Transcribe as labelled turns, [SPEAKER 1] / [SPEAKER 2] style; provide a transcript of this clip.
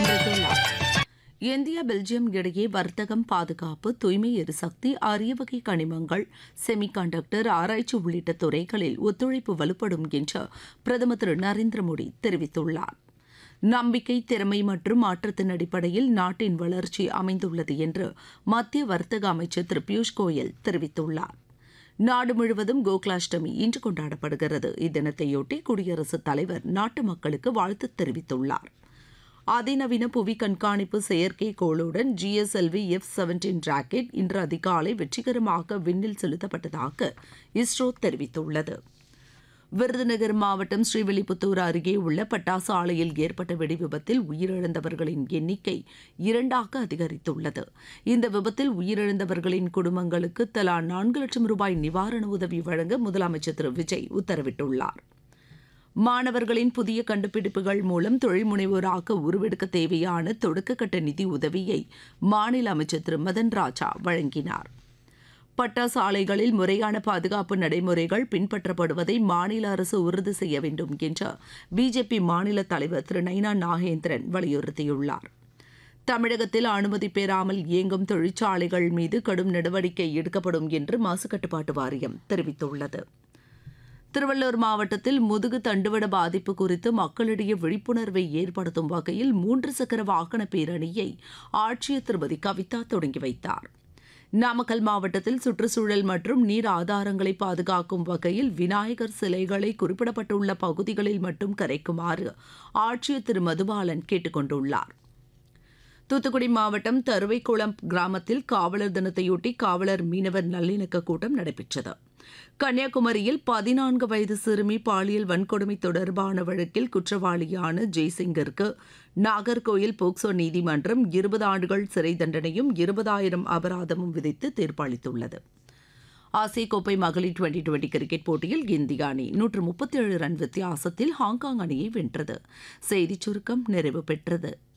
[SPEAKER 1] Mridula. India Belgium இடையே வர்த்தகம், பாதுகாப்பு, தூய்மை எரிசக்தி, அரிய வகை கனிமங்கள், செமிகண்டக்டர் ஆராய்ச்சி உள்ளிட்ட துறைகளில் ஒத்துழைப்பு வலுப்படும் என்று பிரதமர் திரு நரேந்திர மோடி தெரிவித்துள்ளார். நம்பிக்கை, திறமை மற்றும் மாற்றத்தின் அடிப்படையில் நாட்டின் வளர்ச்சி அமைந்துள்ளது என்று மத்திய வர்த்தக அமைச்சர் திரு பியூஷ் கோயல் தெரிவித்துள்ளார். நாடு முழுவதும் கோகுலாஷ்டமி இன்று கொண்டாடப்படுகிறது. இத்தினத்தையொட்டி குடியரசுத் தலைவர் நாட்டு மக்களுக்கு வாழ்த்து தெரிவித்துள்ளார். அதிநவீன புவி கண்காணிப்பு செயற்கைக்கோளுடன் GSLV F-17 ராக்கெட் இன்று அதிகாலை வெற்றிகரமாக விண்ணில் செலுத்தப்பட்டதாக இஸ்ரோ தெரிவித்துள்ளது. விருதுநகர் மாவட்டம் ஸ்ரீவில்லிபுத்தூர் அருகே உள்ள பட்டாசு ஆலையில் ஏற்பட்ட வெடிவிபத்தில் உயிரிழந்தவர்களின் எண்ணிக்கை 2ஆக அதிகரித்துள்ளது. இந்த விபத்தில் உயிரிழந்தவர்களின் குடும்பங்களுக்கு தலா 4 லட்சம் ரூபாய் நிவாரண உதவி வழங்க முதலமைச்சர் திரு விஜய் உத்தரவிட்டுள்ளார். மாணவர்களின் புதிய கண்டுபிடிப்புகள் மூலம் தொழில் முனைவோராக உருவெடுக்க தேவையான தொடக்கக்கட்ட நிதி உதவியை மாநில அமைச்சர் திரு மதன் ராஜா வழங்கினார். பட்டாசு ஆலைகளில் முறையான பாதுகாப்பு நடைமுறைகள் பின்பற்றப்படுவதை மாநில அரசு உறுதி செய்ய வேண்டும் என்று பிஜேபி மாநில தலைவர் திரு நைனா நாகேந்திரன் வலியுறுத்தியுள்ளார். தமிழகத்தில் அனுமதி பெறாமல் இயங்கும் தொழிற்சாலைகள் மீது கடும் நடவடிக்கை எடுக்கப்படும் என்று மாசுக்கட்டுப்பாட்டு வாரியம் தெரிவித்துள்ளது. திருவள்ளூர் மாவட்டத்தில் முதுகு தண்டுவட பாதிப்பு குறித்து மக்களிடையே விழிப்புணர்வை ஏற்படுத்தும் வகையில் 3 சக்கர வாகன பேரணியை ஆட்சியர் திருமதி கவிதா தொடங்கி வைத்தார். நாமக்கல் மாவட்டத்தில் சுற்றுச்சூழல் மற்றும் நீர் ஆதாரங்களை பாதுகாக்கும் வகையில் விநாயகர் சிலைகளை குறிப்பிடப்பட்டுள்ள பகுதிகளில் மட்டும் கரைக்குமாறு ஆட்சியர் திரு மதுபாலன் கேட்டுக் கொண்டுள்ளார். தூத்துக்குடி மாவட்டம் தருவைக்குளம் கிராமத்தில் காவலர் தினத்தையொட்டி காவலர் மீனவர் நல்லிணக்க கூட்டம் நடைபெற்றது. கன்னியாகுமரியில் 14 வயது சிறுமி பாலியல் வன்கொடுமை தொடர்பான வழக்கில் குற்றவாளியான ஜெய்சிங்கிற்கு நாகர்கோயில் போக்சோ நீதிமன்றம் 20 ஆண்டுகள் சிறை தண்டனையும் 20,000 அபராதமும் விதித்து தீர்ப்பளித்துள்ளது. ஆசிய கோப்பை மகளிர் டுவெண்டி கிரிக்கெட் போட்டியில் இந்திய அணி 137 ரன் வித்தியாசத்தில் ஹாங்காங் அணியை வென்றது. செய்திச் சுருக்கம் நிறைவு பெற்றது.